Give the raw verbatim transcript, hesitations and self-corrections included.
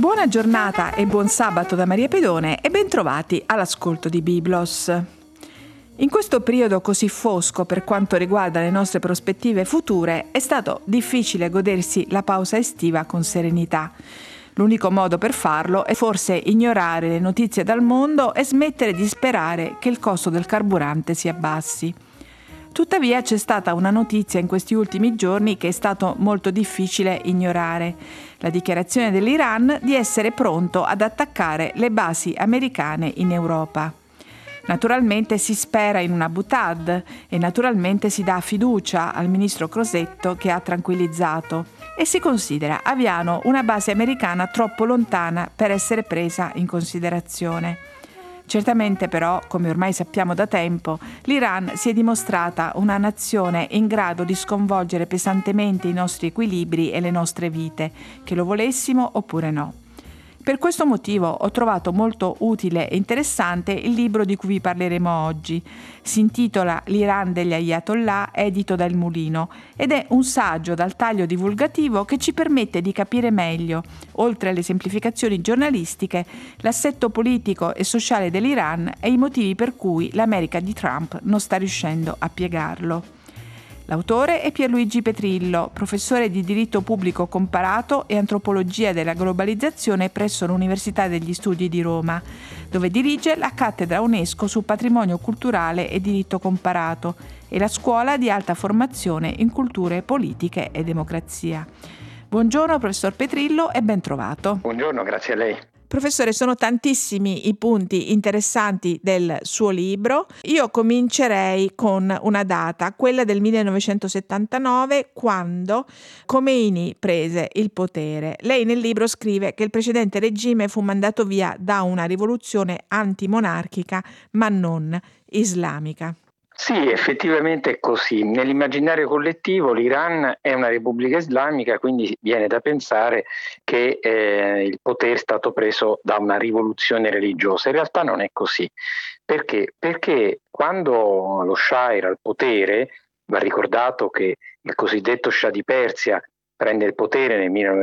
Buona giornata e buon sabato da Maria Pedone e bentrovati all'ascolto di Biblos. In questo periodo così fosco per quanto riguarda le nostre prospettive future è stato difficile godersi la pausa estiva con serenità. L'unico modo per farlo è forse ignorare le notizie dal mondo e smettere di sperare che il costo del carburante si abbassi. Tuttavia c'è stata una notizia in questi ultimi giorni che è stato molto difficile ignorare: la dichiarazione dell'Iran di essere pronto ad attaccare le basi americane in Europa. Naturalmente si spera in una boutade e naturalmente si dà fiducia al ministro Crosetto, che ha tranquillizzato, e si considera Aviano una base americana troppo lontana per essere presa in considerazione. Certamente però, come ormai sappiamo da tempo, l'Iran si è dimostrata una nazione in grado di sconvolgere pesantemente i nostri equilibri e le nostre vite, che lo volessimo oppure no. Per questo motivo ho trovato molto utile e interessante il libro di cui vi parleremo oggi. Si intitola L'Iran degli Ayatollah, edito da Il Mulino, ed è un saggio dal taglio divulgativo che ci permette di capire meglio, oltre alle semplificazioni giornalistiche, l'assetto politico e sociale dell'Iran e i motivi per cui l'America di Trump non sta riuscendo a piegarlo. L'autore è Pierluigi Petrillo, professore di diritto pubblico comparato e antropologia della globalizzazione presso l'Università degli Studi di Roma, dove dirige la cattedra UNESCO su patrimonio culturale e diritto comparato e la scuola di alta formazione in culture politiche e democrazia. Buongiorno professor Petrillo e ben trovato. Buongiorno, grazie a lei. Professore, sono tantissimi i punti interessanti del suo libro. Io comincerei con una data, quella del millenovecentosettantanove, quando Khomeini prese il potere. Lei nel libro scrive che il precedente regime fu mandato via da una rivoluzione antimonarchica, ma non islamica. Sì, effettivamente è così. Nell'immaginario collettivo l'Iran è una repubblica islamica, quindi viene da pensare che eh, il potere è stato preso da una rivoluzione religiosa. In realtà non è così. Perché? Perché quando lo Shah era al potere, va ricordato che il cosiddetto Shah di Persia prende il potere nel